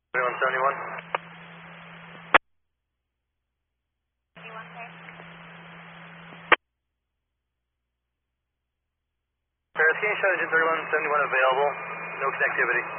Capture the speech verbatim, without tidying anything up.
thirty-one seventy-one. Paris, can you show engine thirty-one seventy-one available? No connectivity.